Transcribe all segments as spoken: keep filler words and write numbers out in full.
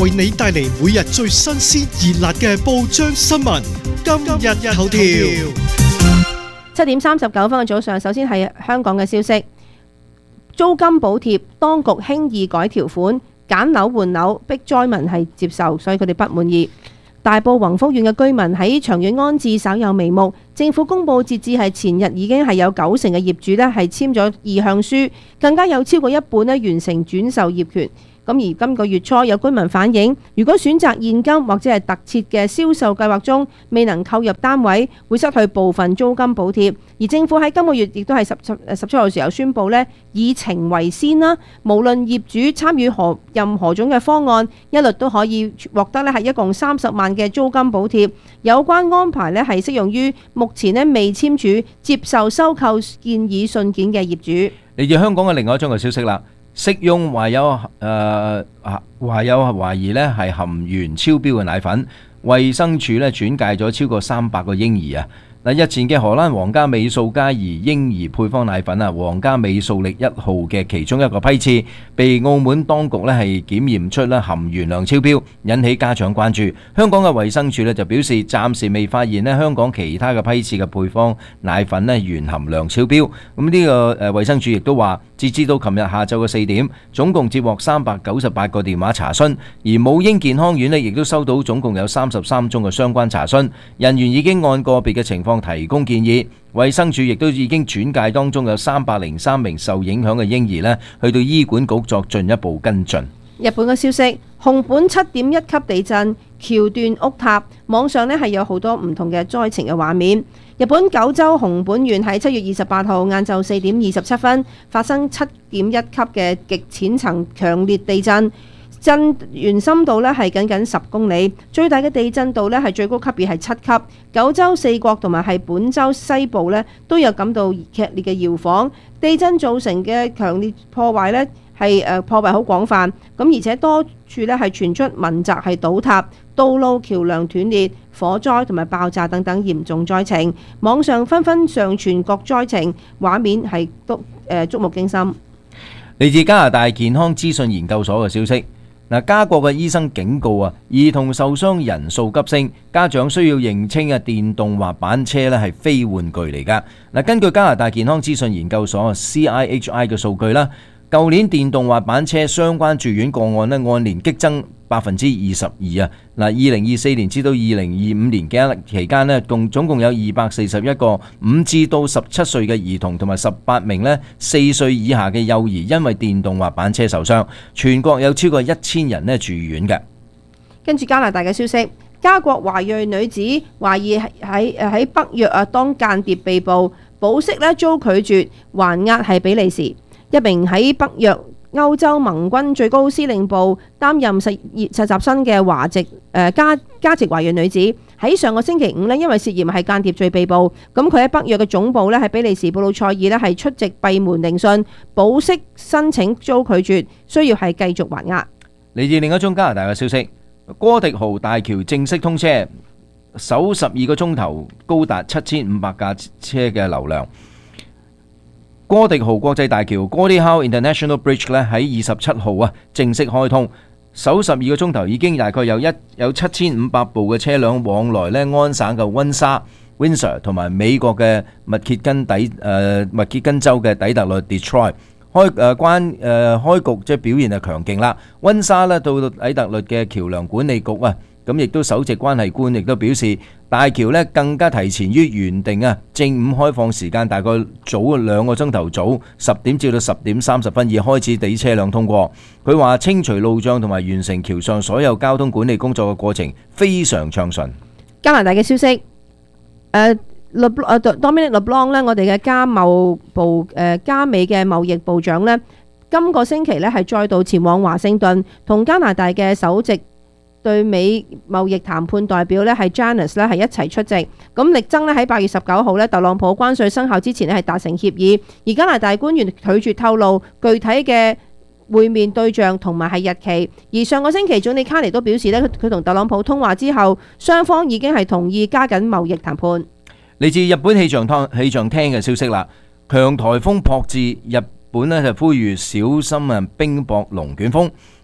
為你帶嚟每日最新鮮熱辣嘅報章新聞。今日頭條， 七點三十九分嘅早上，首先係香港嘅消息。租金補貼，當局輕易改條款，揀樓換樓，逼災民係接受，所以佢哋不滿意。大埔宏福苑嘅居民喺長遠安置稍有眉目，政府公佈截至係前日已經係有九成嘅業主呢係簽咗意向書，更加有超過一半呢完成轉售業權。咁而今個月初有居民反映，如果選擇現金或者係特設嘅銷售計劃中未能購入單位，會失去部分租金補貼。而政府喺今個月亦都係十七十七號時候宣布呢，以情為先啦，無論業主參與何任何種嘅方案，一律都可以獲得呢係一共三十萬嘅租金補貼。有關安排呢係適用於目前呢未簽署接受收購建議信件嘅業主。 嚟自香港嘅另外一宗嘅消息啦。食用懷有誒、呃、懷有懷疑咧係含鉛超標嘅奶粉，衛生署咧轉介咗超過三百個嬰兒啊！嗱，日前嘅荷蘭皇家美素佳兒嬰兒配方奶粉啊，皇家美素力一號嘅其中一個批次，被澳門當局咧係檢驗出咧含鉛量超標，引起家長關注。香港嘅衛生署咧就表示，暫時未發現咧香港其他嘅批次嘅配方奶粉咧鉛含量超標。咁呢個誒衛生署亦都話，截至到琴日下晝嘅四點，總共接獲三百九十八個電話查詢，而母嬰健康院咧亦都收到總共有三十三宗嘅相關查詢，人員已經按個別嘅情況提供建議。衛生署亦都已經轉介當中有三百零三名受影響嘅嬰兒呢去到醫管局作進一步跟進。 日本嘅消息，熊本七點一級地震，橋斷屋塌，網上呢係有好多唔同嘅災情嘅畫面。日本九州熊本縣喺七月二十八號晏晝四點二十七分發生七點一級嘅極淺層強烈地震。震源深度咧係僅僅十公里，最大嘅地震度咧係最高級別係七級。九州四國同埋係本州西部咧都有感到劇烈嘅搖晃。地震造成嘅強烈破壞咧係誒破壞好廣泛，咁而且多處咧係傳出民宅係倒塌、道路橋梁斷裂、火災同埋爆炸等等嚴重災情。網上紛紛上傳各災情畫面，係都誒觸目驚心。 嚟自加拿大健康資訊研究所嘅消息。嗱，加國嘅醫生警告啊，兒童受傷人數急升，家長需要認清啊，電動滑板車咧係非玩具嚟㗎。嗱，根據加拿大健康資訊研究所 C I H I 嘅數據啦，舊年電動滑板車相關住院個案咧按年激增百分之二十二啊！嗱，二零二四年至到二零二五年嘅期間咧，共總共有二百四十一個五至到十七歲嘅兒童同埋十八名咧四歲以下嘅幼兒因為電動滑板車受傷，全國有超過一千人咧住院嘅。 跟住加拿大嘅消息，加國華裔女子懷疑喺喺北約啊當間諜被捕，保釋咧遭拒絕，還押係比利時。一名喺北約歐洲盟軍最高司令部擔任實實習生嘅華籍誒加加籍華裔女子，喺上個星期五咧，因為涉嫌係間諜罪被捕。咁佢喺北約嘅總部咧，喺比利時布魯塞爾咧係出席閉門聆訊，保釋申請遭拒絕，需要係繼續還押。 嚟自另一宗加拿大嘅消息，哥迪豪大橋正式通車，首十二個鐘頭高達七千五百架車嘅流量。哥迪豪國際大橋 Gordie Howe International Bridge 咧喺二十七號啊正式開通，首十二個鐘頭已經大概有一有七千五百部嘅車輛往來咧安省嘅溫莎 Windsor 同埋美國嘅密歇根底誒、呃、密歇根州嘅底特律 Detroit 開誒、呃、關誒、呃、開局即係表現係強勁啦。溫莎咧到底特律嘅橋梁管理局啊，咁亦都首席關係官亦都表示，大橋咧更加提前於原定啊正午開放時間，大概早兩個鐘頭早十點至到十點三十分已開始俾車輛通過。佢話清除路障同埋完成橋上所有交通管理工作嘅過程非常暢順。 加拿大嘅消息，誒、呃、Dominic LeBlanc 咧，我哋嘅加貿部誒、呃、加美嘅貿易部長咧，今個星期咧係再度前往華盛頓，同加拿大嘅首席對美貿易談判代表咧係 Janice 咧係一齊出席，咁力爭咧喺八月十九號咧特朗普關稅生效之前咧係達成協議，而加拿大官員拒絕透露具體嘅會面對象同埋係日期。而上個星期總理卡尼都表示咧，佢同特朗普通話之後，雙方已經係同意加緊貿易談判。 嚟自日本氣象廳氣象廳嘅消息啦，強颱風撲至日本咧就呼籲小心啊冰雹龍捲風。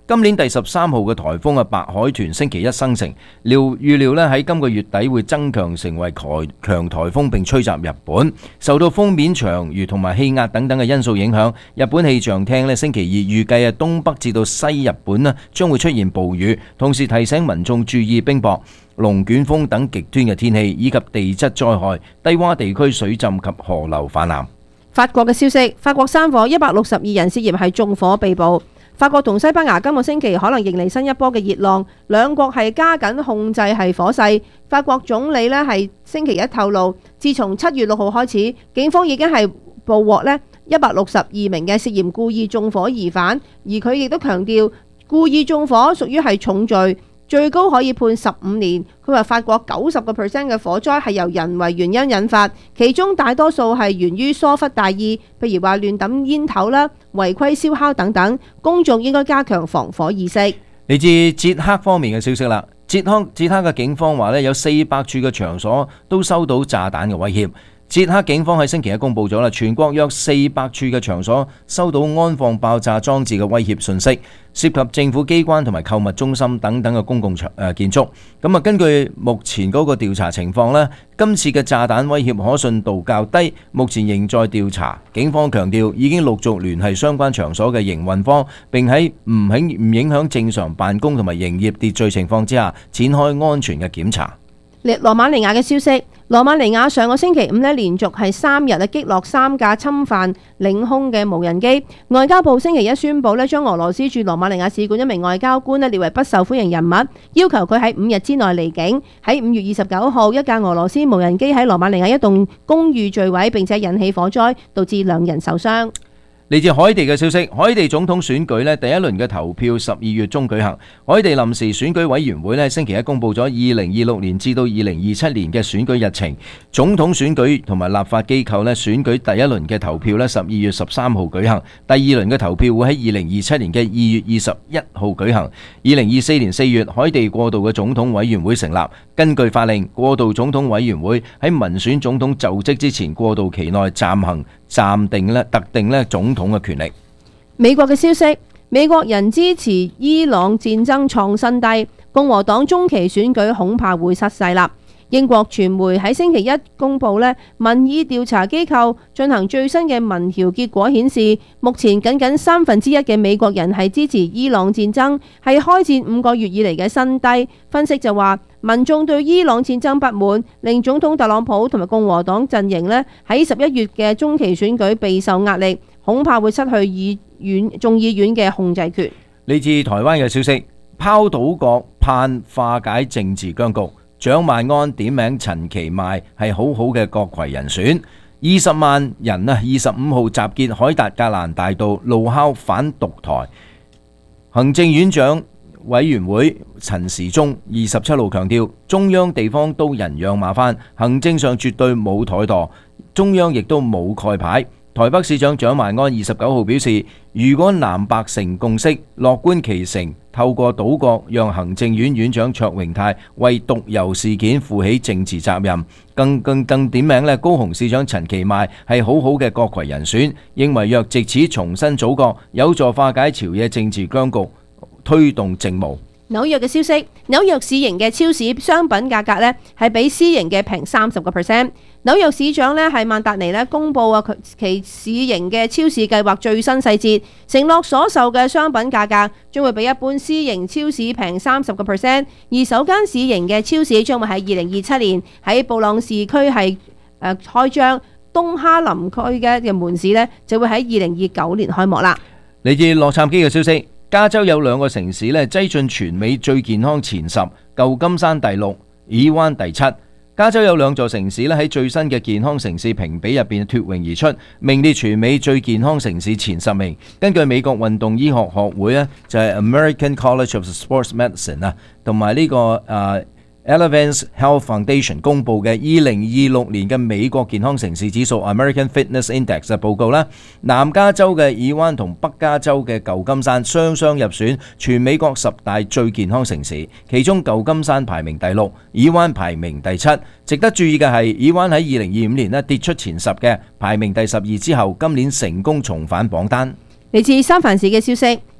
今年第十三號嘅颱風啊白海豚星期一生成，料預料咧喺今個月底會增強成為強強颱風並吹襲日本。受到鋒面長餘同埋氣壓等等嘅因素影響，日本氣象廳咧星期二預計啊東北至到西日本咧將會出現暴雨，同時提醒民眾注意冰雹、龍捲風等極端嘅天氣，以及地質災害、低洼地區水浸及河流泛濫。 法國嘅消息，法國山火一百六十二人涉嫌係縱火被捕。法國同西班牙今個星期可能迎嚟新一波嘅熱浪，兩國係加緊控制係火勢。法國總理呢係星期一透露，自從七月六號開始，警方已經係捕獲呢一百六十二名嘅涉嫌故意縱火疑犯，而佢亦都強調故意縱火屬於係重罪，最高可以判十五年。佢話法國九十個 percent 嘅火災係由人為原因引發，其中大多數係源於疏忽大意，譬如話亂抌煙頭啦、違規燒烤等等。公眾應該加強防火意識。 嚟自捷克方面嘅消息啦，捷克捷克嘅警方話咧有四百處嘅場所都收到炸彈嘅威脅。捷克警方喺星期一公佈咗啦，全國約四百處嘅場所收到安放爆炸裝置嘅威脅訊息，涉及政府機關同埋購物中心等等嘅公共場誒建築。咁啊，根據目前嗰個調查情況呢，今次嘅炸彈威脅可信度較低，目前仍在調查。警方強調已經陸續聯繫相關場所嘅營運方，並喺唔影唔影響正常辦公同埋營業秩序情況之下，展開安全嘅檢查。 羅馬尼亞嘅消息，羅馬尼亞上個星期五咧連續係三日咧擊落三架侵犯領空嘅無人機。外交部星期一宣布咧，將俄羅斯駐羅馬尼亞使館一名外交官咧列為不受歡迎人物，要求佢喺五日之內離境。喺五月二十九號，一架俄羅斯無人機喺羅馬尼亞一棟公寓墜毀，並且引起火災，導致兩人受傷。 嚟自海地嘅消息，海地總統選舉咧第一輪嘅投票十二月中舉行。海地臨時選舉委員會咧星期一公佈咗二零二六年至到二零二七年嘅選舉日程。總統選舉同埋立法機構咧選舉第一輪嘅投票咧十二月十三號舉行，第二輪嘅投票會喺二零二七年嘅二月二十一號舉行。二零二四年四月，海地過渡嘅總統委員會成立。根據法令，過渡總統委員會喺民選總統就職之前過渡期內暫行暫定咧特定咧總統嘅權力。 美國嘅消息，美國人支持伊朗戰爭創新低，共和黨中期選舉恐怕會失勢啦。英國傳媒喺星期一公佈咧，民意調查機構進行最新嘅民調結果顯示，目前僅僅三分之一嘅美國人係支持伊朗戰爭，係開戰五個月以嚟嘅新低。分析就話，民眾對伊朗戰爭不滿，令總統特朗普同埋共和黨陣營咧喺十一月嘅中期選舉備受壓力，恐怕會失去議院眾議院嘅控制權。 嚟自台灣嘅消息，拋島角盼化解政治僵局。蔣萬安點名陳其邁係好好嘅閣揆人選，二十萬人啊，二十五號集結凱達格蘭大道，怒敲反獨台。行政院長委員會陳時中二十七號強調，中央地方都人仰馬翻，行政上絕對冇怠惰，中央亦都冇蓋牌。台北市長蔣萬安二十九號表示，如果南北成共識，樂觀其成，透過島角讓行政院院長卓榮泰為獨遊事件負起政治責任，更更更點名咧高雄市長陳其邁係好好嘅閣揆人選，認為若藉此重新組閣，有助化解朝野政治僵局，推動政務。 紐約嘅消息，紐約市營嘅超市商品價格呢係比私營嘅平三十個 percent。紐約市長呢係曼達尼呢公佈啊佢其市營嘅超市計劃最新細節，承諾所售嘅商品價格將會比一般私營超市平三十個 percent，而首間市營嘅超市將會喺二零二七年喺布朗市區係誒開張，東哈林區嘅嘅門市呢就會喺二零二九年開幕啦。 嚟自洛杉磯嘅消息。加州有兩個城市咧擠進全美最健康前十，舊金山第六，爾灣第七。加州有兩座城市咧喺最新嘅健康城市評比入邊脫穎而出，名列全美最健康城市前十名。根據美國運動醫學學會咧，就係 American College of Sports Medicine 啊，同埋呢個誒 Elevance Health Foundation 公佈嘅二零二六年嘅美國健康城市指數 American Fitness Index 嘅報告啦，南加州嘅爾灣同北加州嘅舊金山雙雙入選全美國十大最健康城市，其中舊金山排名第六，爾灣排名第七。值得注意嘅係，爾灣喺二零二五年咧跌出前十嘅，排名第十二之後，今年成功重返榜單。 嚟自三藩市嘅消息。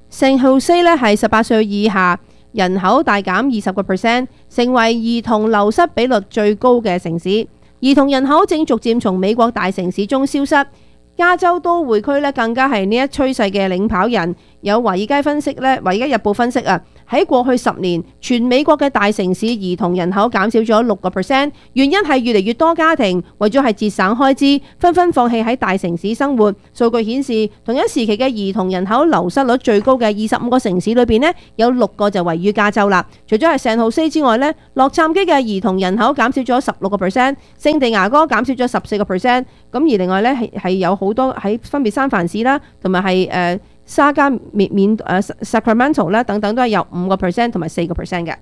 聖荷西咧係十八歲以下人口大減二十個 percent， 成為兒童流失比率最高嘅城市。兒童人口正逐漸從美國大城市中消失。加州都會區咧更加係呢一趨勢嘅領跑人。有華爾街分析咧，華爾街日報分析啊，喺過去十年，全美國嘅大城市兒童人口減少咗六個 percent， 原因係越嚟越多家庭為咗係節省開支，紛紛放棄喺大城市生活。數據顯示，同一時期嘅兒童人口流失率最高嘅二十五個城市裏邊呢，有六個就位於加州啦。除咗係聖荷西之外呢，洛杉磯嘅兒童人口減少咗十六個 percent， 聖地牙哥減少咗十四個 percent。咁而另外呢，係係有好多喺分別三藩市啦，同埋係誒沙加緬緬誒 Sacramento 啦等等都係有五個 percent 同埋四個 percent 嘅。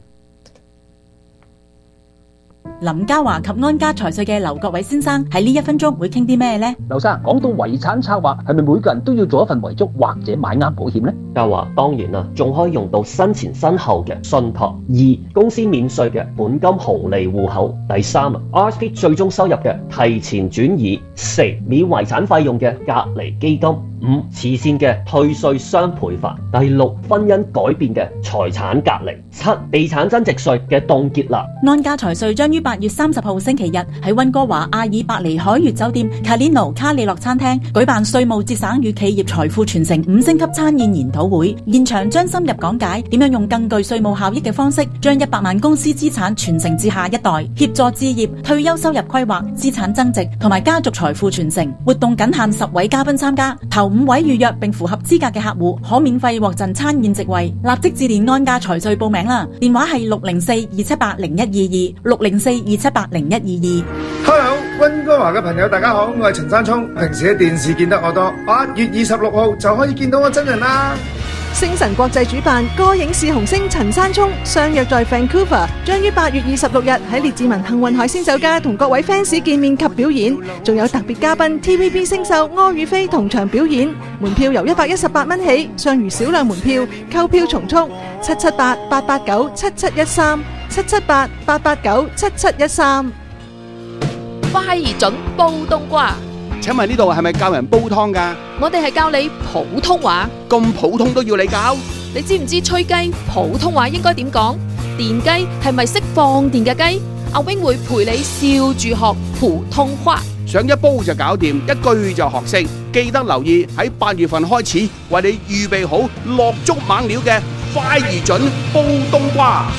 林嘉華及安家財稅嘅劉國偉先生喺呢一分鐘會傾啲咩呢？ 劉生講到遺產策劃，係咪每個人都要做一份遺囑或者買啱保險呢？ 嘉華當然啦，仲可以用到生前身後嘅信託。二、公司免稅嘅本金紅利戶口。第三啊 ，R S P 最終收入嘅提前轉移。四、免遺產費用嘅隔離基金。五、慈善嘅退稅雙倍法。第六、婚姻改變嘅財產隔離。七、地產增值稅嘅凍結啦。 安家財稅將於八月三十號星期日喺溫哥華阿爾伯尼海悅酒店卡列諾卡里諾餐廳舉辦稅務節省與企業財富傳承五星級餐宴研討會，現場將深入講解點樣用更具稅務效益嘅方式，將一百萬公司資產傳承至下一代，協助置業、退休收入規劃、資產增值同埋家族財富傳承。活動僅限十位嘉賓參加，頭五位預約並符合資格嘅客戶可免費獲贈餐宴席位，立即致電安家財稅報名啦！電話係六零四二七八零一二二六零四二七八零一二二。 Hello， 溫哥華嘅朋友大家好，我係陳山聰，平時喺電視見得我多，八月二十六號就可以見到我真人啦。 星晨國際主辦歌影視紅星陳山聰相約在 Vancouver， 將於八月二十六日喺列治文幸運海鮮酒家同各位 fans 見面及表演，仲有特別嘉賓 T V B 星秀柯宇飛同場表演。門票由一百一十八蚊起，尚餘少量門票，購票從速，七七八八八九七七一三七七八八八九七七一三。 快而準煲冬瓜。 請問呢度係咪教人煲湯㗎？ 我哋係教你普通話。 咁普通都要你教？ 你知唔知吹雞普通話應該點講？電雞係咪識放電嘅雞？阿 wing 會陪你笑住學普通話。 想一煲就搞掂，一句就學識。記得留意喺八月份開始，為你預備好落足猛料嘅快而準煲冬瓜。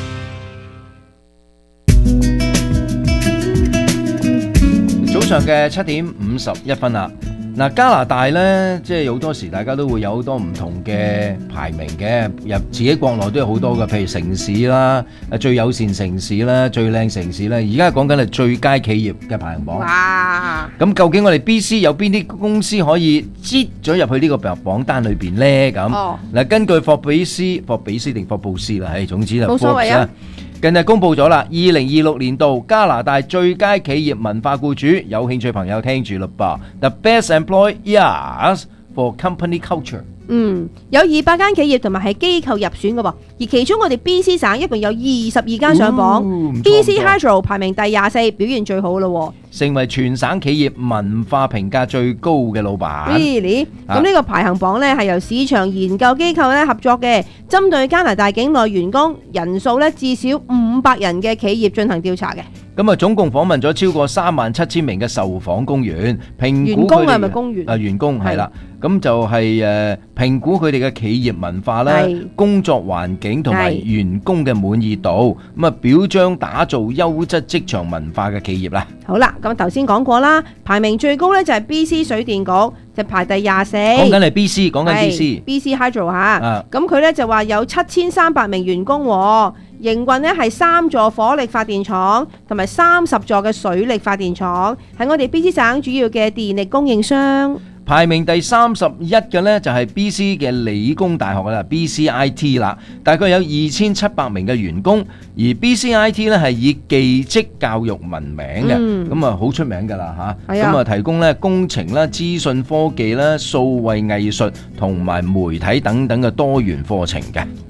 早上嘅七點五十一分啦。嗱，加拿大呢，即係好多時大家都會有好多唔同嘅排名嘅，入自己國內都有好多嘅，譬如城市啦，最友善城市啦，最靚城市啦。而家講緊係最佳企業嘅排行榜。 哇！ 咁究竟我哋 B C 有邊啲公司可以擠咗入去呢個榜單裏邊呢？咁嗱、哦，根據霍比斯、霍比斯定霍布斯啦，唉，總之就冇所謂啊。 近日公布咗啦，二零二六年度加拿大最佳企業文化僱主，有興趣朋友聽住嘞噃。The best employers for company culture。 嗯，有二百間企業同埋係機構入選嘅喎，而其中我哋 B C 省一共有二十二間上榜、哦、，B C Hydro 排名第廿四，表現最好咯， 成為全省企業文化評價最高嘅老闆。 Really？咁呢個排行榜呢係由市場研究機構咧合作嘅，針對加拿大境內員工人數咧至少五百人嘅企業進行調查嘅。 咁啊，總共訪問咗超過三萬七千名嘅受訪工員，評估佢哋係咪工員？ 啊，員工係啦，咁就係誒評估佢哋嘅企業文化啦、工作環境同埋員工嘅滿意度，咁啊表彰打造優質職場文化嘅企業啦。 好啦，咁頭先講過啦，排名最高咧就係 B C 水電局，就排第廿四。 講緊係 B C， 講緊 B C，B C Hydro 嚇。咁佢咧就話有七千三百名員工，營運呢係三座火力發電廠同埋三十座嘅水力發電廠，係我哋 B C 省主要嘅電力供應商。 排名第三十一嘅呢，就係 B C 嘅理工大學啦 ，B C I T 啦，大概有二千七百名嘅員工，而 B C I T 呢係以技職教育聞名嘅，咁啊好出名噶啦嚇，咁啊提供咧工程啦、資訊科技啦、數位藝術同埋媒體等等嘅多元課程嘅。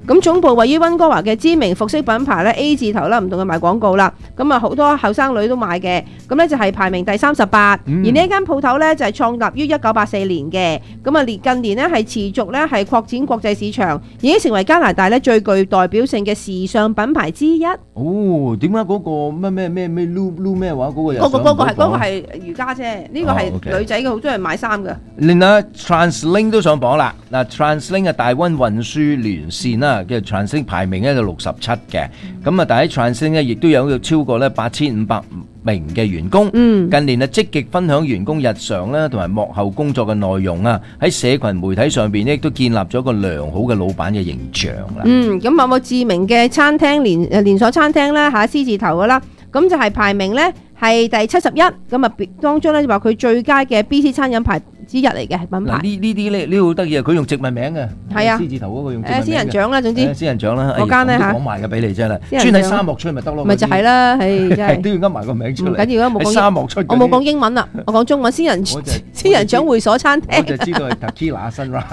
咁總部位於溫哥華嘅知名服飾品牌咧 A 字頭啦，唔同嘅賣廣告啦。咁啊好多後生女都買嘅。咁咧就係排名第三十八。 嗯、 而呢一間鋪頭咧就係創立於一九八四年嘅。咁啊年近年咧係持續咧係擴展國際市場，已經成為加拿大咧最具代表性嘅時尚品牌之一。 哦，點解嗰個咩咩咩咩 Lu Lu 咩話嗰個又嗰個嗰個係嗰個係係瑜伽啫，呢個係女仔嘅，好多人買衫嘅。 另外 TransLink 都上榜啦。嗱 TransLink 嘅大溫運輸連線啦，叫 TransLink 排名咧就六十七嘅。咁啊，但喺 TransLink 咧亦都有超過咧八千五百名嘅員工。 嗯， 近年啊積極分享員工日常咧同埋幕後工作嘅內容啊，喺社群媒體上邊咧都建立咗一個良好嘅老闆嘅形象啦。 嗯，咁某某知名嘅餐廳連誒連鎖餐廳啦嚇 C 字頭嘅啦，咁就係排名咧係第七十一，咁啊當中咧就話佢最佳嘅 B C 餐飲牌之一嚟嘅品牌。 嗱呢呢啲咧呢好得意啊！佢用殖民名嘅， 係啊 ，C 字頭嗰個用殖民名嘅。 誒仙人掌啦，總之。 誒仙人掌啦， 嗰間咧嚇。 講埋嘅俾你啫啦， 仙人掌專喺沙漠出咪得咯。 咪就係啦，係真係。 都要噏埋個名出嚟。 唔緊要啊，冇講喺沙漠出。 我冇講英文啦，我講中文。仙人仙人掌會所餐廳。 我就知道係 Tequila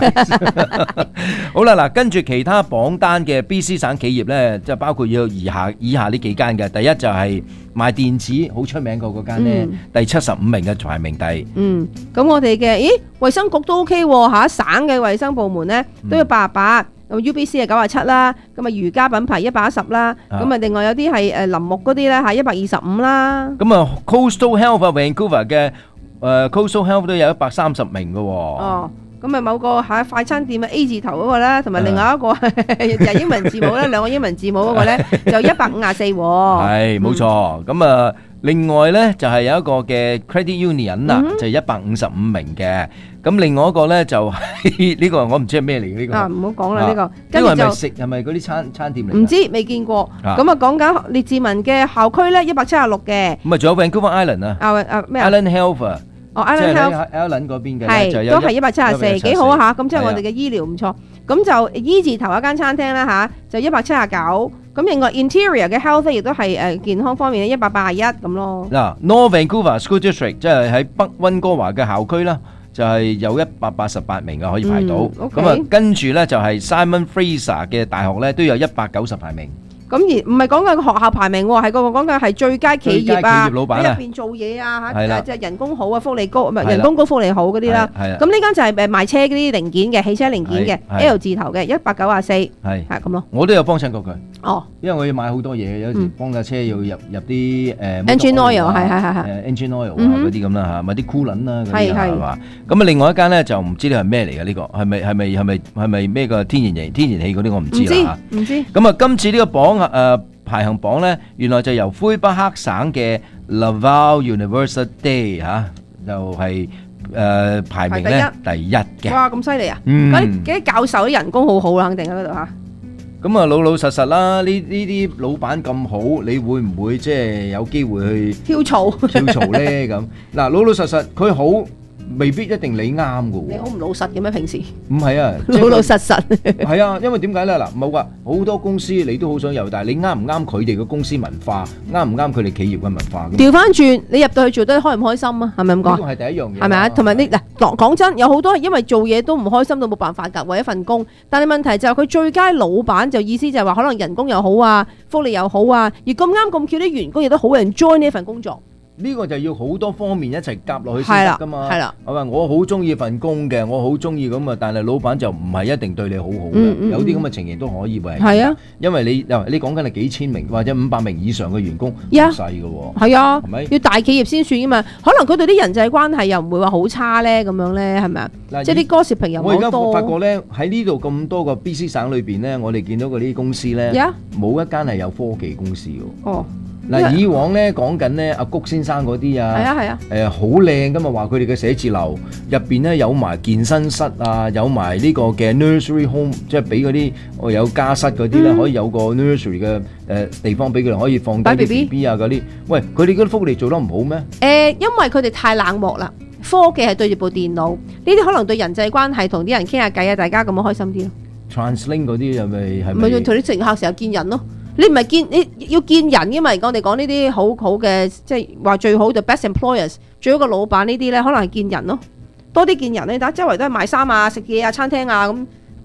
Sunrise。好啦，嗱，跟住其他榜單嘅 B C 省企業咧，即係包括要以下以下呢幾間嘅。第一就係賣電子好出名個嗰間咧，第七十五名嘅排名第。 嗯，咁我哋嘅，咦，衛生局都 OK 喎嚇，省嘅衛生部門咧都要八十八，咁 U B C 係九十七啦，咁啊瑜伽品牌一百一十啦，咁啊另外有啲係誒林木嗰啲咧嚇一百二十五啦。 咁啊 Coastal Health 啊 Vancouver 嘅誒 Coastal Health 都有一百三十名嘅喎。 哦。咁咪某個喺快餐店嘅 A 字頭嗰個咧，同埋另外一個就係英文字母咧，兩個英文字母嗰個咧就一百五十四喎。 係冇錯，咁啊另外咧就係有一個嘅 Credit Union 啊，就係一百五十五名嘅。咁另外一個咧就係呢個我唔知係咩嚟嘅呢個。啊， 唔好講啦呢個。 呢個係咪食係咪嗰啲餐餐店嚟？ 唔知未見過。咁啊講緊列治文嘅校區咧一百七十六嘅。 咁啊仲有 Vancouver Island 啊。 啊啊咩啊 Island Health 啊。 哦 Island Health，Island 嗰邊嘅係都係一百七十四，幾好啊嚇！咁即係我哋嘅醫療唔錯。咁就 E 字頭一間餐廳啦嚇，就一百七十九。咁另外 Interior 嘅 Health 亦都係誒健康方面咧一百八十一咁咯。 嗱 North Vancouver School District 即係喺北溫哥華嘅校區啦，就係有一百八十八名嘅可以排到。咁啊跟住咧就係 Simon Fraser 嘅大學咧都有一百九十排名。 咁而唔係講緊學校排名喎，係個個講緊係最佳企業啊， 喺入邊做嘢啊嚇，即係人工好啊，福利高唔係人工高福利好嗰啲啦。咁呢間就係誒賣車嗰啲零件嘅汽車零件嘅 L 字頭嘅一百九十四，係係咁咯。 我都有幫襯過佢。 哦， 因為我要買好多嘢，有時幫架車要入入啲誒 engine oil 係係係係誒 engine oil 啊嗰啲咁啦嚇，買啲 coolant 啦嗰啲係嘛。咁啊另外一間咧就唔知呢係咩嚟嘅呢個，係咪係咪係咪係咪咩個天然氣天然氣嗰啲我唔知啦嚇。 唔知。 咁啊今次呢個榜誒排行榜咧，原來就由魁北克省嘅 Laval University 嚇，就係誒排名咧第一嘅。 哇，咁犀利啊！ 嗯， 嗰啲嗰啲教授啲人工好好啦，肯定喺嗰度嚇。 咁啊老老實實啦，呢呢啲老闆咁好，你會唔會即係有機會去跳槽跳槽咧？咁嗱，老老實實佢好。未必一定你啱㗎喎。 你好唔老實嘅咩？平時唔係啊， 老老實實。 係啊，因為點解咧？嗱，冇㗎，好多公司你都好想有，但係你啱唔啱佢哋嘅公司文化，啱唔啱佢哋企業嘅文化？ 調翻轉，你入到去做得開唔開心啊？係咪咁講？ 呢個係第一樣嘢。 係咪啊？同埋你嗱講講真，有好多係因為做嘢都唔開心到冇辦法㗎，為一份工。但係問題就係佢最佳老闆，就意思就係話可能人工又好啊，福利又好啊，而咁啱咁巧啲員工亦都好 enjoy 呢一份工作。 呢個就要好多方面一齊夾落去先得㗎嘛。係啦，係咪？我好中意份工嘅，我好中意咁啊，但係老闆就唔係一定對你好好嘅。嗯嗯、有啲咁嘅情形都可以喎。係啊，因為你你講緊係幾千名或者五百名以上嘅員工，唔細㗎喎。係啊，係咪？要大企業先算㗎嘛。可能佢哋啲人際關係又唔會話好差咧，咁樣咧係咪啊？即係啲歌視頻又好多。我而家發覺咧喺呢度咁多個 B C 省裏邊咧，我哋見到嗰啲公司咧，冇一間係有科技公司㗎。哦。嗱，以往咧講緊咧阿谷先生嗰啲啊，係啊係啊，誒好靚噶嘛，話佢哋嘅寫字樓入邊咧有埋健身室啊，有埋呢個嘅 nursery home，即係俾嗰啲我有家室嗰啲咧，可以有個 nursery 嘅誒地方俾佢哋可以放低啲 B B 啊嗰啲。喂，佢哋嗰啲福利做得唔好咩？誒，因為佢哋太冷漠啦，科技係對住部電腦，呢啲可能對人際關係同啲人傾下偈啊，大家咁樣開心啲咯。TransLink 嗰啲係咪係咪？唔係要同啲乘客成日見人咯。你唔係見你要見人嘅嘛？我哋講呢啲好好嘅，即係話最好就 best employers，最好個老闆呢啲咧，可能係見人咯，多啲見人咧。打周圍都係賣衫啊、食嘢啊、餐廳啊咁，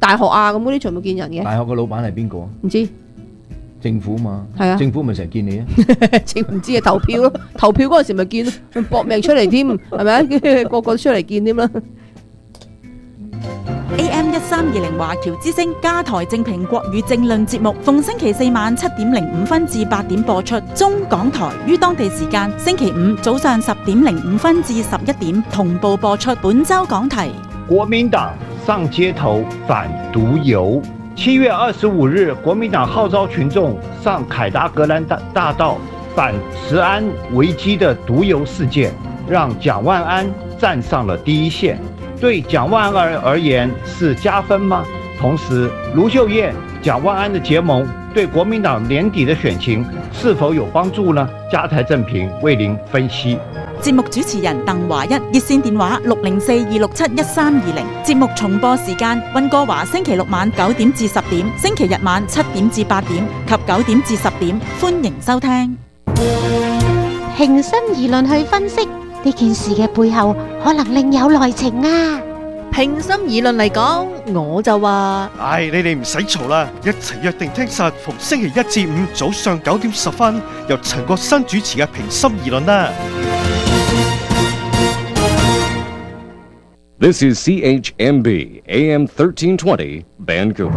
大學啊咁嗰啲全部見人嘅。 大學個老闆係邊個啊？ 唔知。 政府嘛， 係啊， 政府咪成日見你啊？ 政唔知啊，投票咯，投票嗰陣時咪見咯，搏命出嚟添，係咪？個個都出嚟見添啦。 A M 一三二零華僑之聲加台正評國語政論節目，逢星期四晚七點零五分至八點播出。中港台於當地時間星期五早上十點零五分至十一點同步播出。本周講題： 國民黨上街頭反毒油。七月二十五日，國民黨號召群眾上凱達格蘭大道反食安危機的毒油事件，讓蔣萬安站上了第一線。對蔣萬安而言是加分嗎？同時，盧秀燕、蔣萬安的結盟對國民黨年底的選情是否有幫助呢？加台正評為您分析。 節目主持人鄧華一，熱線電話六零四二六七一三二零。節目重播時間：溫哥華星期六晚九點至十點，星期日晚七點至八點及九點至十點。歡迎收聽。 平心而論去分析呢件事嘅背後，可能另有內情啊！ 平心而論嚟講，我就話： 唉，你哋唔使嘈啦，一齊約定聽實逢星期一至五早上九點十分，由陳國新主持嘅平心而論啦。 This is C H M B A M thirteen twenty Vancouver。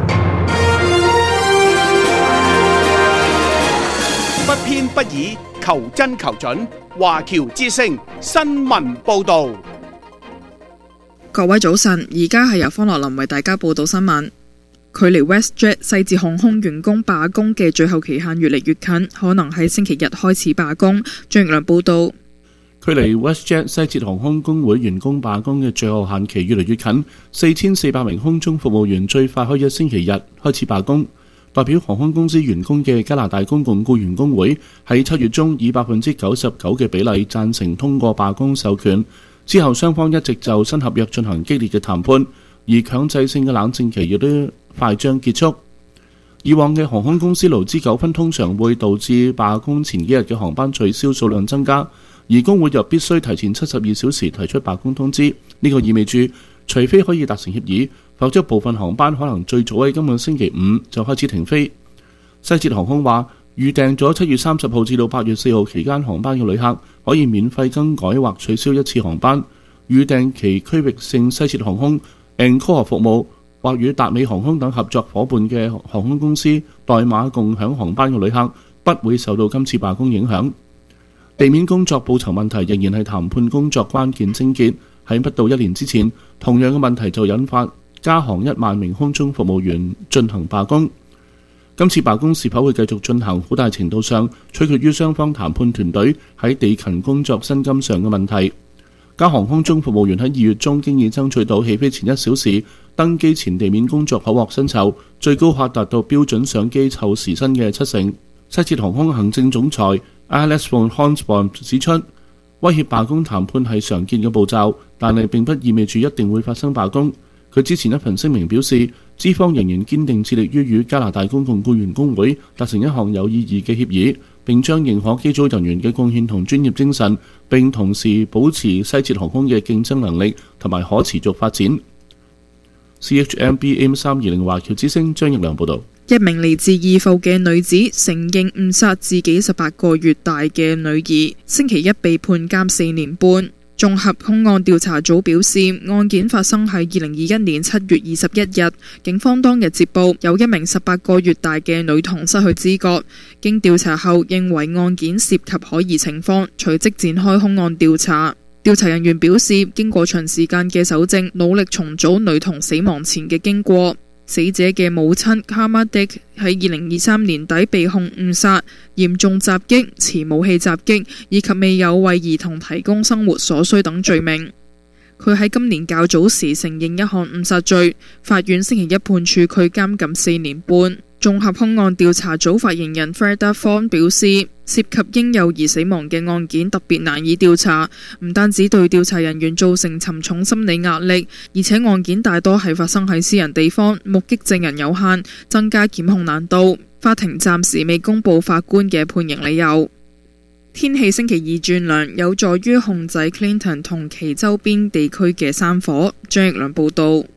不偏不倚，求真求準。華僑之聲新聞報導。 各位早晨，而家係由方樂林為大家報道新聞。距離 WestJet 西捷航空員工罷工嘅最後期限越嚟越近，可能喺星期日開始罷工。張奕良報道。 距離 WestJet 西捷航空工會員工罷工嘅最後限期越嚟越近，四千四百名空中服務員最快可以一星期日開始罷工。代表航空公司員工嘅加拿大公共僱員工會喺七月中以百分之九十九嘅比例贊成通過罷工授權，之後雙方一直就新合約進行激烈嘅談判，而強制性嘅冷靜期亦都快將結束。以往嘅航空公司勞資糾紛通常會導致罷工前幾日嘅航班取消數量增加，而工會又必須提前七十二小時提出罷工通知。呢、這個意味住，除非可以達成協議，否則部分航班可能最早喺今個星期五就開始停飛。西捷航空話，預訂咗七月三十號至到八月四號期間航班嘅旅客可以免費更改或取消一次航班。預訂其區域性西捷航空、Encore 服務或與達美航空等合作夥伴嘅航空公司代碼共享航班嘅旅客不會受到今次罷工影響。地面工作報酬問題仍然係談判工作關鍵症結。喺不到一年之前，同樣嘅問題就引發加航一萬名空中服務員進行罷工。今次罷工是否會繼續進行，好大程度上取決於雙方談判團隊喺地勤工作薪金上嘅問題。加航空中服務員喺二月中經已爭取到起飛前一小時登機前地面工作可獲薪酬，最高可達到標準上機後時薪嘅七成。西捷航空行政總裁 Alex von Hansborn 指出，威脅罷工談判係常見嘅步驟，但係並不意味住一定會發生罷工。佢之前一份聲明表示，資方仍然堅定致力於與加拿大公共僱員工會達成一項有意義嘅協議，並將認可機組人員嘅貢獻同專業精神，並同時保持西捷航空嘅競爭能力同埋可持續發展。C H M B A M 三二零華僑之聲張奕良報導。 一名嚟自義埠嘅女子承認誤殺自己十八個月大嘅女兒，星期一被判監四年半。綜合兇案調查組表示，案件發生喺二零二一年七月二十一日，警方當日接報有一名十八個月大嘅女童失去知覺，經調查後認為案件涉及可疑情況，隨即展開兇案調查。調查人員表示，經過長時間嘅搜證，努力重組女童死亡前嘅經過。死者嘅母親卡馬迪喺二零二三年底被控誤殺、嚴重襲擊、持武器襲擊以及未有為兒童提供生活所需等罪名。佢喺今年較早時承認一項誤殺罪，法院星期一判處佢監禁四年半。綜合兇案調查組發言人 Freda Fong 表示，涉及嬰幼兒死亡嘅案件特別難以調查，唔單止對調查人員造成沉重心理壓力，而且案件大多係發生喺私人地方，目擊證人有限，增加檢控難度。法庭暫時未公布法官嘅判刑理由。天氣星期二轉涼，有助於控制 Clinton 同其周邊地區嘅山火。張奕良報導。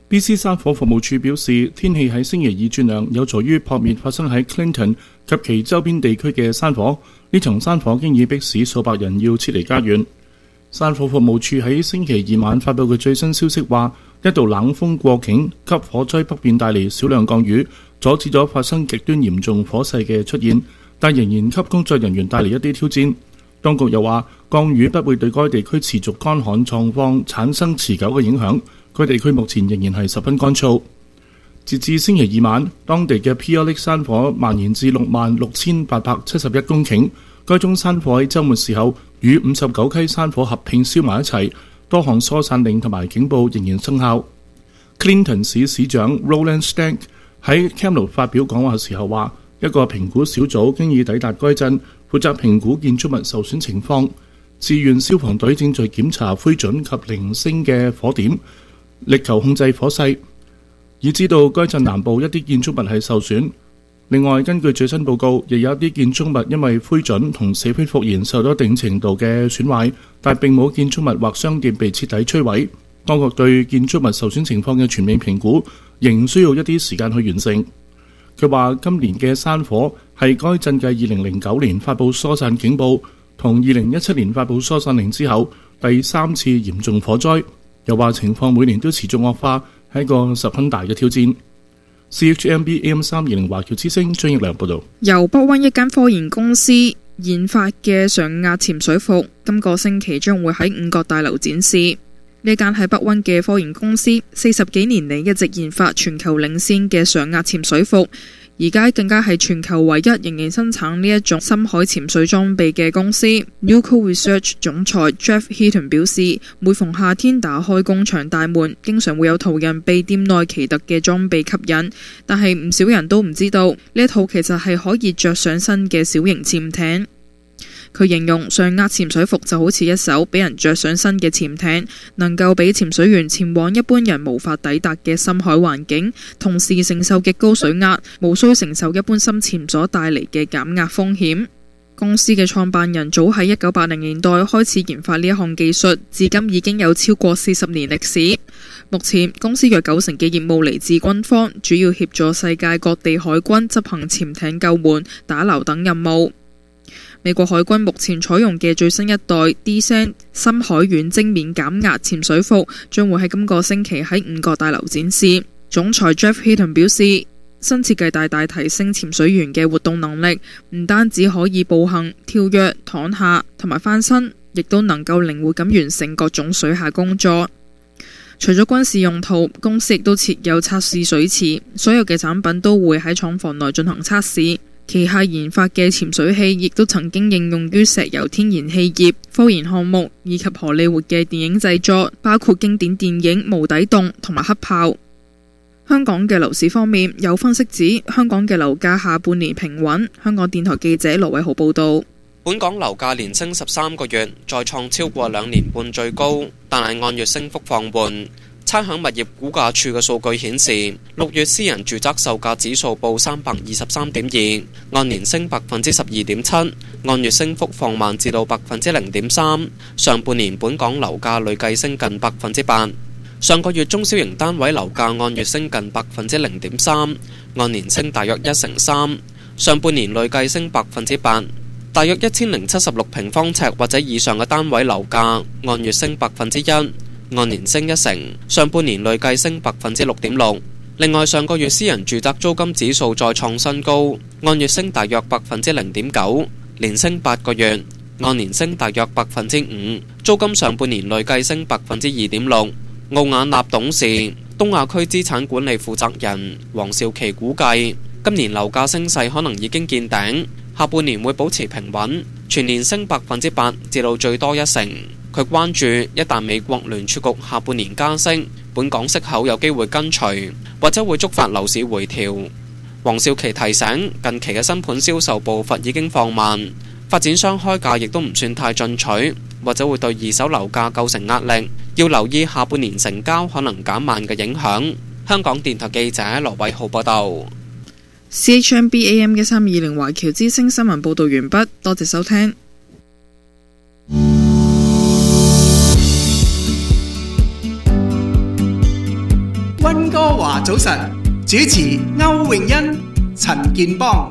B C 山火服務處表示，天氣喺星期二轉涼，有助於撲滅發生喺 Clinton 及其周邊地區嘅山火。呢場山火經已迫使數百人要撤離家園。山火服務處喺星期二晚發布嘅最新消息話，一道冷風過境，給火災北邊帶嚟少量降雨，阻止咗發生極端嚴重火勢嘅出現，但仍然給工作人員帶嚟一啲挑戰。當局又話，降雨不會對該地區持續乾旱狀況產生持久嘅影響。該地區目前仍然係十分乾燥。截至星期二晚，當地嘅 Pia Lake 山火蔓延至六萬六千八百七十一公頃。該宗山火喺週末時候與五十九溪山火合併燒埋一齊，多項疏散令同埋警報仍然生效。Clinton 市市長 Roland Stank 喺 Kamloops 發表講話嘅時候話，一個評估小組經已抵達該鎮，負責評估建築物受損情況。志願消防隊正在檢查灰燼及零星嘅火點，力求控制火勢，已知道該鎮南部一啲建築物係受損。另外，根據最新報告，亦有一啲建築物因為灰燼同死灰復燃受到一定程度嘅損壞，但並冇建築物或商店被徹底摧毀。當局對建築物受損情況嘅全面評估仍需要一啲時間去完成。佢話今年嘅山火係該鎮繼二零零九年發布疏散警報同二零一七年發布疏散令之後第三次嚴重火災。又話情況每年都持續惡化，係一個十分大嘅挑戰。C H M B A M 三二零華僑之聲張奕良報導。 由北灣一間科研公司研發嘅上壓潛水服，今個星期將會喺五角大樓展示。呢間喺北灣嘅科研公司，四十幾年嚟一直研發全球領先嘅上壓潛水服。而家更加係全球唯一仍然生產呢一種深海潛水裝備嘅公司。Newco Research 總裁 Jeff Heaton 表示，每逢夏天打開工場大門，經常會有途人被店內奇特嘅裝備吸引，但係唔少人都唔知道呢一套其實係可以着上身嘅小型潛艇。佢形容上壓潛水服就好似一艘俾人着上身嘅潛艇，能夠俾潛水員前往一般人無法抵達嘅深海環境，同時承受極高水壓，無需承受一般深潛所帶嚟嘅減壓風險。公司嘅創辦人早喺一九八零年代開始研發呢一項技術，至今已經有超過四十年歷史。目前公司約九成嘅業務嚟自軍方，主要協助世界各地海軍執行潛艇救援、打撈等任務。美國海軍目前採用嘅最新一代 D-SAN 深海遠征免減壓潛水服將會喺今個星期喺五角大樓展示。總裁 Jeff Heaton 表示，新設計大大提升潛水員嘅活動能力，唔單止可以步行、跳躍、躺下同埋翻身，亦都能夠靈活咁完成各種水下工作。除咗軍事用途，公司亦都設有測試水池，所有嘅產品都會喺廠房內進行測試。旗下研發嘅潛水器亦都曾經應用於石油天然氣業、科研項目以及荷里活嘅電影製作，包括經典電影《無底洞》同埋《黑豹》。香港嘅樓市方面，有分析指香港嘅樓價下半年平穩。香港電台記者羅偉豪報導。 本港樓價連升十三個月，再創超過兩年半最高，但係按月升幅放緩。差餉物業估價署嘅數據顯示，六月私人住宅售價指數報三百二十三點二，按年升百分之十二點七，按月升幅放慢至到百分之零點三。上半年本港樓價累計升近百分之八。上個月中小型單位樓價按月升近百分之零點三，按年升大約一成三。上半年累計升百分之八，大約一千零七十六平方尺或者以上嘅單位樓價按月升百分之一。按年升一成，上半年累計升百分之六點六。另外，上個月私人住宅租金指數再創新高，按月升大約百分之零點九，連升八個月，按年升大約百分之五。租金上半年累計升百分之二點六。奧雅納董事、東亞區資產管理負責人黃少琪估計，今年樓價升勢可能已經見頂，下半年會保持平穩，全年升百分之八至到最多一成。佢關注一旦美國聯儲局下半年加息，本港息口有機會跟隨，或者會觸發樓市回調。黃少琪提醒，近期嘅新盤銷售步伐已經放慢，發展商開價亦都唔算太進取，或者會對二手樓價構成壓力，要留意下半年成交可能減慢嘅影響。香港電台記者羅偉浩報道。 C H M B A M 一三二零華僑之聲新聞報道完畢，多謝收聽。 溫早晨，主持歐詠欣、陳健邦。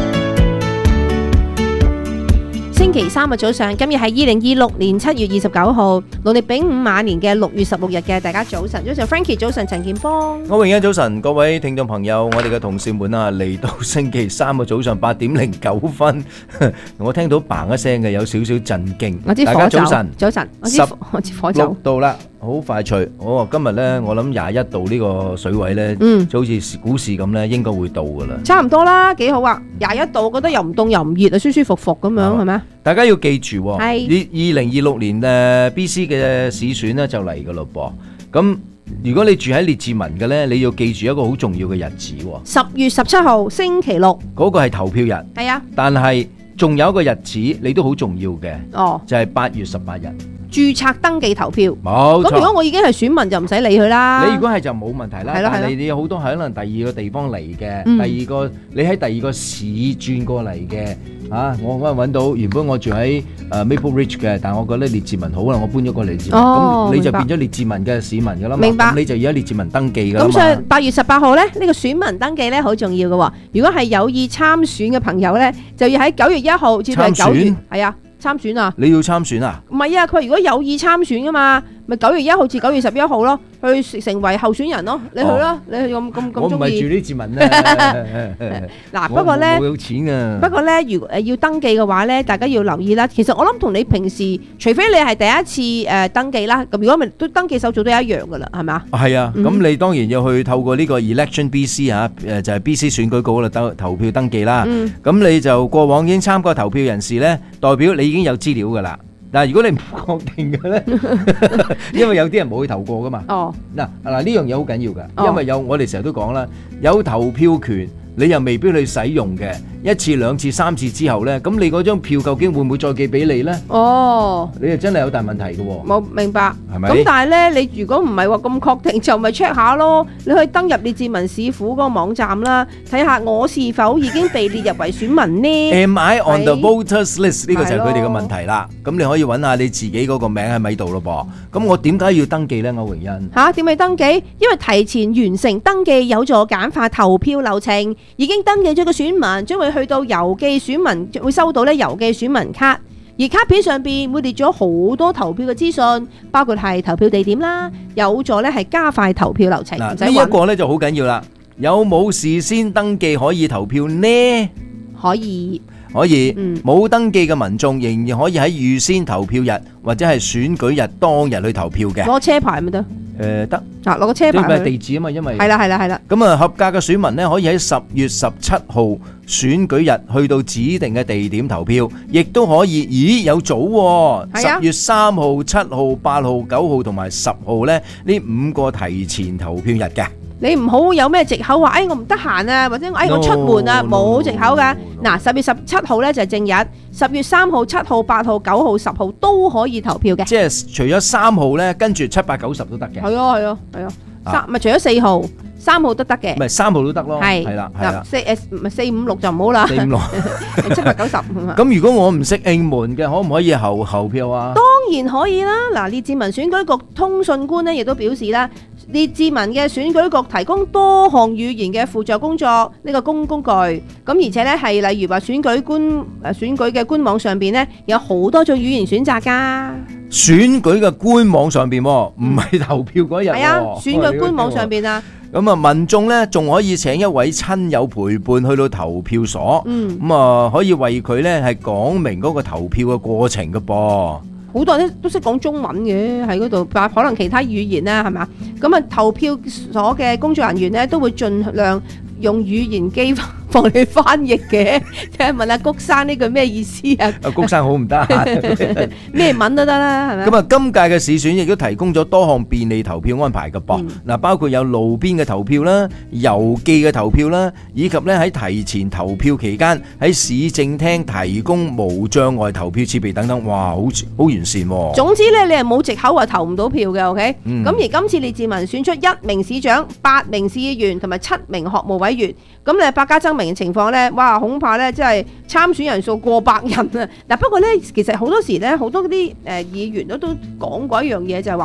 星期三嘅早上，今日係二零二六年七月二十九號，農曆丙午晚年嘅六月十六日嘅，大家早晨，早晨 Frankie 早晨，陳健邦。 歐詠欣早晨，各位聽眾朋友，我哋嘅同事們啊，嚟到星期三嘅早上八點零九分，我聽到嘭一聲嘅，有少少震驚。 我知大家早晨， 早晨，我知我知火酒。 六度啦，好快脆。我話今日咧，我諗廿一度呢個水位咧， 嗯， 就好似股市咁咧，應該會到噶啦。 差唔多啦，幾好啊！廿一度，覺得又唔凍又唔熱啊，舒舒服服咁樣，係咪啊？ 大家要記住， 係二零二六年誒 B C 嘅市選咧就嚟噶咯噃。咁如果你住喺列治文嘅咧，你要記住一個好重要嘅日子。 十月十七號星期六， 嗰個係投票日。 係啊， 但係仲有一個日子你都好重要嘅， 哦， 就係八月十八日。 註冊登記投票， 冇錯。 咁如果我已經係選民就唔使理佢啦。 你如果係就冇問題啦， 係咯係咯， 但係你有好多可能第二個地方嚟嘅， 嗯第二個你喺第二個市轉過嚟嘅，啊，我嗰日揾到原本我住喺誒 Maple Ridge 嘅，但係我覺得列治文好啦，我搬咗過嚟列治文， 哦， 咁你就明白變咗列治文嘅市民㗎啦嘛， 明白， 咁你就要喺列治文登記㗎啦嘛。 咁所以八月十八號咧，呢個選民登記咧好重要嘅喎。如果係有意參選嘅朋友咧，就要喺九月一號至到係九月，係啊。參選啊！ 你要參選啊？ 唔係啊，佢如果有意參選噶嘛，咪九月一號至九月十一號咯，去成為候選人咯。你去啦，你去咁咁咁中意。 我唔係住呢字文咧。 嗱，不過咧， 我有錢啊。 不過咧，如誒要登記嘅話咧，大家要留意啦。其實我諗同你平時，除非你係第一次誒登記啦，咁如果咪都登記手續都一樣噶啦，係咪啊？ 係啊，咁你當然要去透過呢個 Election B C 嚇，誒就係 B C 選舉局嗰度投投票登記啦。咁你就過往已經參過投票人士咧，代表你已經有資料㗎啦。但係如果你唔確定嘅咧，因為有啲人冇去投過㗎嘛。 哦。 嗱嗱呢樣嘢好緊要㗎，因為有我哋成日都講啦，有投票權。你又未必去使用嘅，一次兩次三次之後呢，咁你嗰張票究竟會唔會再寄俾你呢？ 哦， 你就真係有大問題嘅喎。 冇明白， 係咪？ 咁但係呢，你如果唔係話咁確定，就咪 check 下咯。你可以登入列治文市府嗰個網站啦，睇下我是否已經被列入為選民呢 ？Am I on the voters list？呢個就係佢哋嘅問題啦。咁你可以揾下你自己嗰個名喺咪度咯噃。咁我點解要登記呢？歐詠欣嚇點解登記？因為提前完成登記有助簡化投票流程。已經登記咗嘅選民將會去到郵寄選民會收到咧郵寄選民卡，而卡片上邊會列咗好多投票嘅資訊，包括係投票地點啦，有助咧係加快投票流程。 嗱，呢一個咧就好緊要啦。有冇事先登記可以投票呢？ 可以， 可以。冇登記嘅民眾仍然可以喺預先投票日或者係選舉日當日去投票嘅。 攞車牌咪得？ 誒得嗱，攞個車牌。 即係地址啊嘛，因為係啦係啦係啦。 咁啊，合格嘅選民咧可以喺十月十七號選舉日去到指定嘅地點投票，亦都可以。咦，有組喎！十月三號、七號、八號、九號同埋十號咧，呢五個提前投票日嘅。 你唔好有咩藉口話，哎我唔得閒啊，或者哎我出門啊，冇藉口噶。嗱，十月十七號咧就係正日，十月三號、七號、八號、九號、十號都可以投票嘅。 即係除咗三號咧，跟住七八九十都得嘅。 係啊係啊係啊，三咪除咗四號、三號都得嘅。 唔係三號都得咯。 係係啦係啦。 四誒唔係四五六就唔好啦。 四五六七八九十。 咁如果我唔識應門嘅，可唔可以候候票啊？ 當然可以啦。嗱，列治文選舉局通訊官咧亦都表示啦。列治文嘅選舉局提供多項語言嘅輔助工作呢個公工具，咁而且咧係例如話選舉官誒選舉嘅官網上邊咧有好多種語言選擇㗎。 選舉嘅官網上邊唔係投票嗰日。 係啊，選舉官網上邊啊。 咁啊，民眾咧仲可以請一位親友陪伴去到投票所， 嗯， 咁啊可以為佢咧係講明嗰個投票嘅過程㗎噃。 好多人都識講中文嘅喺嗰度，可能其他語言啦，係嘛？咁啊，投票所嘅工作人員咧都會盡量用語言機幫你翻譯嘅。睇下問下谷生呢句咩意思啊？ 啊，谷生好唔得閒， 咩文都得啦，係咪？ 咁啊，今屆嘅市選亦都提供咗多項便利投票安排嘅噃。嗱，包括有路邊嘅投票啦、郵寄嘅投票啦，以及咧喺提前投票期間喺市政廳提供無障礙投票設備等等。哇，好好完善喎。 總之咧，你係冇藉口話投唔到票嘅 ，OK？ 嗯。 咁而今次列治文選出一名市長、八名市議員同埋七名學務委員，咁你百家爭鳴嘅情況咧，哇，恐怕咧即係參選人數過百人啊！嗱，不過咧，其實好多時咧，好多嗰啲誒議員都都講過一樣嘢，就係話你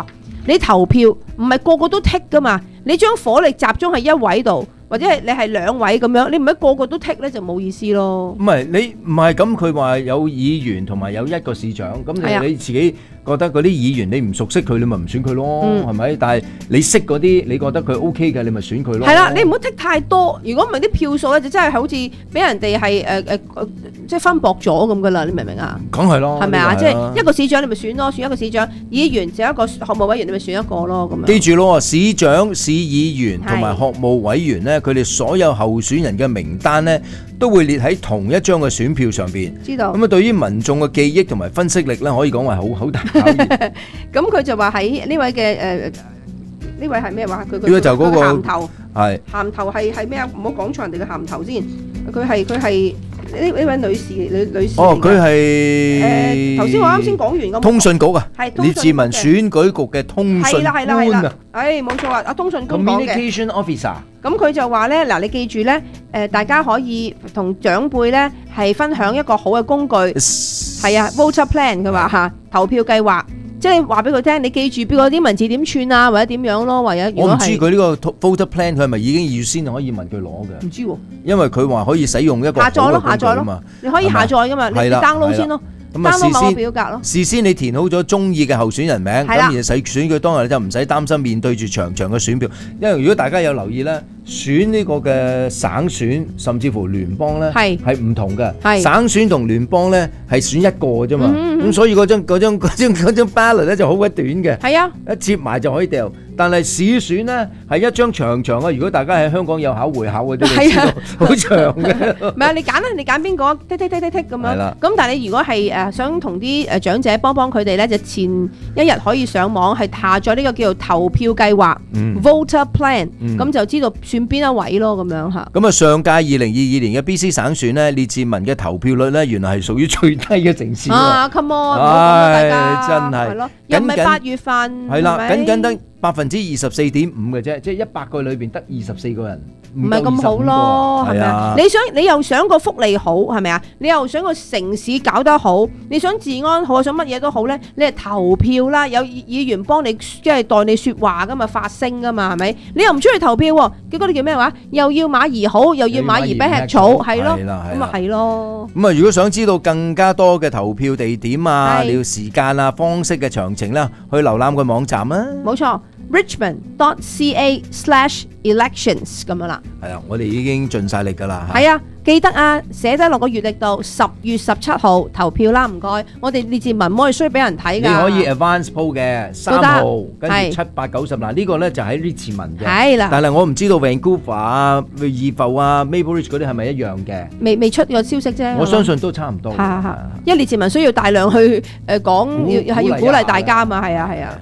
你投票唔係個個都剔噶嘛，你將火力集中喺一位度，或者係你係兩位咁樣，你唔係個個都剔咧就冇意思咯。 唔係你唔係咁，佢話有議員同埋有一個市長，咁係啊你你自己覺得嗰啲議員你唔熟悉佢，你咪唔選佢咯， 嗯係咪？但係你識嗰啲，你覺得佢 OK 嘅，你咪選佢咯。 係啦，你唔好剔太多，如果唔係啲票數咧就真係好似俾人哋係誒誒即係分薄咗咁噶啦，你明唔明啊？ 梗係咯， 係咪啊？即呢個係啦係一個市長你咪選咯，選一個市長；議員就一個學務委員你咪選一個咯，咁樣。 記住咯，市長、市議員同埋係學務委員呢，佢哋所有候選人嘅名單呢，都會列喺同一張嘅選票上邊。 知道。 咁啊，對於民眾嘅記憶同埋分析力呢，可以講係好好大考驗。 咁佢就話喺呢位嘅誒呢位係咩話？佢佢呢個就嗰個佢鹹頭係鹹頭係係咩啊？唔好講錯人哋嘅鹹頭先。佢係佢係呢呢位女士女女士嚟㗎。 哦，佢係誒頭先我啱先講完咁。 通訊局啊， 係通訊局嘅列治文選舉局嘅通訊係啦係啦係啦官啊。 誒冇錯啊！阿通訊官講嘅。 Communication Officer。 咁佢就話咧，嗱你記住咧，誒大家可以同長輩咧係分享一個好嘅工具，係啊 voter plan 佢話嚇投票計劃，即係話俾佢聽，你記住邊個啲文字點串啊，或者點樣咯，或者如我唔知果係佢呢個 voter plan 佢係咪已經預先可以問佢攞嘅？ 唔知喎， 因為佢話可以使用一個下載咯好嘅工具下載咯啊嘛， 你可以下載噶嘛，你你係啦 download 係啦先咯咁啊， ，download 某個事先表格咯。 事先你填好咗中意嘅候選人名，咁係啦而使選舉當日就唔使擔心面對住長長嘅選票，因為如果大家有留意咧，選呢個嘅省選甚至乎聯邦咧係係唔同嘅， 係省選同聯邦咧係選一個啫嘛， 嗯嗯嗯咁所以嗰張嗰張嗰張嗰張 ballot 咧就好鬼短嘅， 係啊， 一接埋就可以掉。但係市選咧係一張長長嘅，如果大家喺香港有考會考嘅都會知道係啊好長嘅。 唔係你揀啦，你揀邊個？剔剔剔剔剔咁樣。 係啦咁但係你如果係誒想同啲誒長者幫幫佢哋咧，就前一日可以上網係下載呢個叫做投票計劃、 嗯 voter plan，咁、 嗯就知道選邊一位咯，咁樣嚇。 咁啊，上屆二零二二年嘅 B C 省選呢，列治文嘅投票率呢，原來係屬於最低嘅城市喎。 啊，come on，唔好咁啦，大家唉真係係咯，又唔係僅僅八月份， 係啦， 係咪僅僅得百分之二十四點五嘅啫，即係一百個裏邊得二十四個人， 唔係咁好咯，係咪啊？你想你又想個福利好係咪啊？你又想個城市搞得好，你想治安好，想乜嘢都好咧，你係投票啦，有議議員幫你即係代你説話噶嘛，發聲噶嘛，係咪？你又唔出去投票喎，結果你叫咩話？又要馬兒好，又要馬兒不吃草，係咯， 係啦係啦咁啊係咯。 咁啊，如果想知道更加多嘅投票地點啊、 係你要時間啊、方式嘅詳情啦，去瀏覽個網站啊。 冇錯，richmond dot c a slash elections 咁樣啦。 係啊，我哋已經盡晒力㗎啦。 係啊，記得啊，寫低落個月曆度，十月十七號投票啦，唔該。我哋列治文唔可以衰俾人睇你㗎。 可以 advance poll 嘅三號，跟住七八九十嗱，呢個咧就喺 Richmond 嘅。 係啦但係我唔知道 Vancouver 啊、怡浮啊、Maple Ridge 嗰啲係咪一樣嘅？ 未未出個消息啫。 我相信都差唔多。 係係係，因為列治文需要大量去誒講，要係要鼓勵大家嘛，係啊係啊。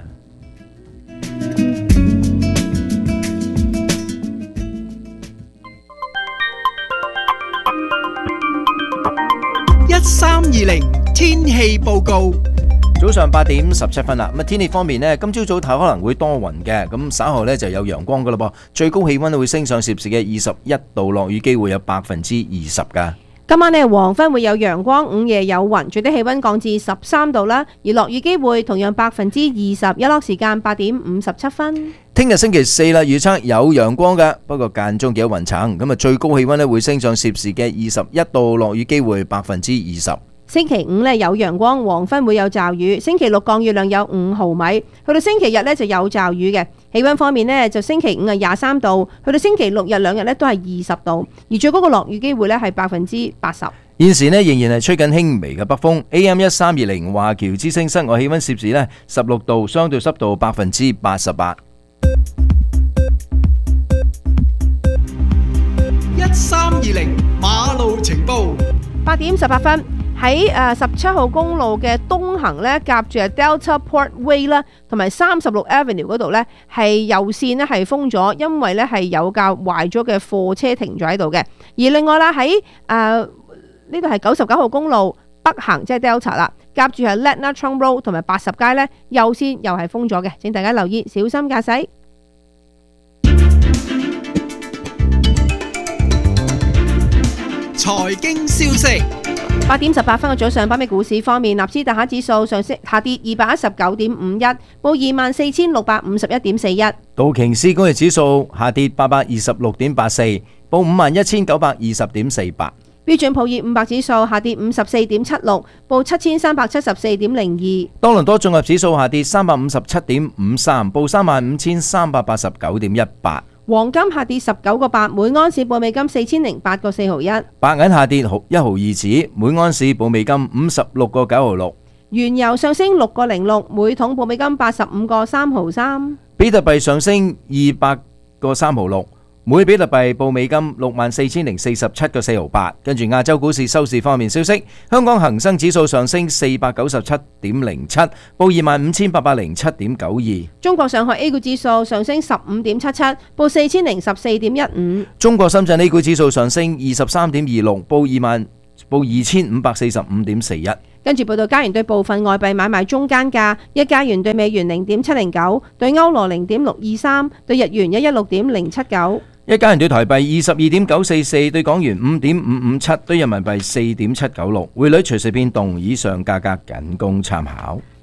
一三二零天氣報告。 早上八點十七分啦，咁啊天氣方面呢，今朝早頭可能會多雲嘅，咁稍後呢就有陽光噶啦噃，最高氣溫會升上攝氏嘅二十一度，落雨機會有百分之二十噶。 今晚呢黃昏會有陽光，午夜有雲，最低氣溫降至十三度啦，而落雨機會同樣百分之二十，日落時間八點五十七分。 聽日星期四啦，預測有陽光嘅，不過間中幾有雲層，咁啊最高氣溫呢會升上攝氏嘅二十一度，落雨機會百分之二十。 星期五呢有陽光，黃昏會有驟雨。星期六降雨量有五毫米，去到星期日呢就有驟雨嘅。氣溫方面呢，就星期五係廿三度，去到星期六日兩日呢都係二十度，而最高嘅落雨機會呢係百分之八十。 現時呢仍然係吹緊輕微嘅北風 ，A M 一三二零華僑之聲室外氣溫攝氏呢十六度，相對濕度百分之八十八。 一三二零馬路情報。 八點十八分。喺誒十七號公路嘅東行咧，夾住係 Delta Port Way 啦，同埋三十六 Avenue 嗰度咧，係右線咧係封咗，因為咧係有架壞咗嘅貨車停咗喺度嘅。而另外啦，喺誒呢度係九十九號公路北行，即係 Delta 啦，夾住係 Ladner Trunk Road 同埋八十街咧，右線又係封咗嘅。請大家留意，小心駕駛。 財經消息。 八點十八分嘅早上，北美股市方面，納斯達克指數上升下跌二百一十九點五一，報二萬四千六百五十一點四一。 道瓊斯工業指數下跌八百二十六點八四，報五萬一千九百二十點四八。 標準普爾五百指數下跌五十四點七六，報七千三百七十四點零二。 多倫多綜合指數下跌三百五十七點五三，報三萬五千三百八十九點一八。 黃金下跌十九個八，每安士報美金四千零八個四毫一。 白銀下跌一毫二子，每安士報美金五十六個九毫六。 原油上升六個零六，每桶報美金八十五個三毫三。 比特幣上升二百個三毫六，每比特幣報美金六萬四千零四十七個四毫八。跟住亞洲股市收市方面消息，香港恒生指數上升四百九十七點零七，報二萬五千八百零七點九二。 中國上海 A 股指數上升十五點七七，報四千零十四點一五。 中國深圳 A 股指數上升二十三點二六，報二萬報二千五百四十五點四一。 跟住報道，加元對部分外幣買賣中間價：一加元對美元零點七零九，對歐羅零點六二三，對日元一一六點零七九。 一加元對台幣二十二點九四四，對港元五點五五七，對人民幣四點七九六。匯率隨時變動，以上價格僅供參考。